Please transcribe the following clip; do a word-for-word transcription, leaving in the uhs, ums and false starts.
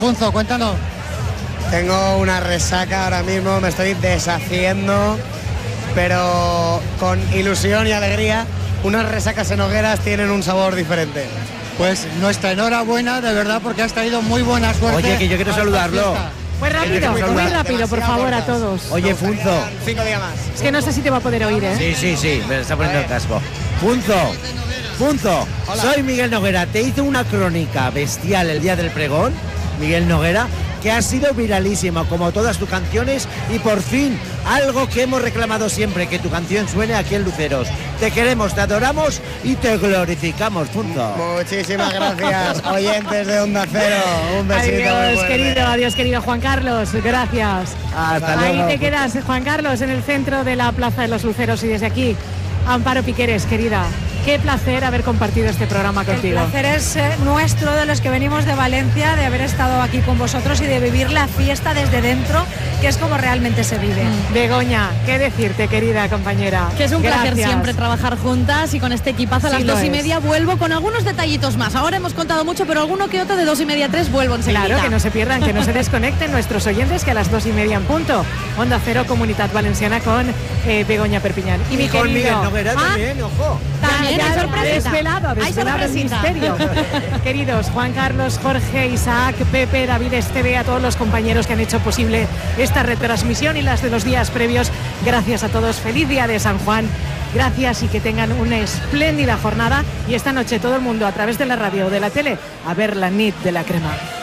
Punzo, cuéntanos. Tengo una resaca ahora mismo, me estoy deshaciendo, pero con ilusión y alegría. Unas resacas en hogueras tienen un sabor diferente. Pues nuestra enhorabuena, de verdad, porque has traído muy buena suerte. Oye, que yo quiero saludarlo. Muy rápido, muy rápido, por favor, a todos. Oye, Funzo. Cinco días más. Es que no sé si te va a poder oír, ¿eh? Sí, sí, sí, me está poniendo el casco. Funzo, Funzo, soy Miguel Noguera. Te hice una crónica bestial el día del pregón, Miguel Noguera, que ha sido viralísima, como todas tus canciones, y por fin, algo que hemos reclamado siempre, que tu canción suene aquí en Luceros. Te queremos, te adoramos y te glorificamos, Funzo. Muchísimas gracias, oyentes de Onda Cero. Un besito. Adiós, querido, adiós, querido Juan Carlos, gracias. Hasta Ahí luego. te quedas, Juan Carlos, en el centro de la Plaza de los Luceros, y desde aquí, Amparo Piqueres, querida. Qué placer haber compartido este programa contigo. El placer es eh, nuestro, de los que venimos de Valencia, de haber estado aquí con vosotros y de vivir la fiesta desde dentro, que es como realmente se vive. Mm. Begoña, qué decirte, querida compañera. Que es un Gracias. placer siempre trabajar juntas, y con este equipazo a Sí, las lo dos y es. media vuelvo con algunos detallitos más. Ahora hemos contado mucho, pero alguno que otro de dos y media a tres vuelvo enseguida. Claro, que no se pierdan, que no se desconecten nuestros oyentes, que a las dos y media en punto. Onda Cero, Comunitat Valenciana con eh, Begoña Perpiñán. Y, Y mi con querido... Miguel Noguera Ah, también, ojo. También ya, hay ya, sorpresita. Desvelado, Hay desvelado el sorpresita. misterio. Queridos Juan Carlos, Jorge, Isaac, Pepe, David Esteve, a todos los compañeros que han hecho posible esta retransmisión y las de los días previos. Gracias a todos. Feliz día de San Juan. Gracias y que tengan una espléndida jornada. Y esta noche todo el mundo a través de la radio o de la tele a ver la nit de la crema.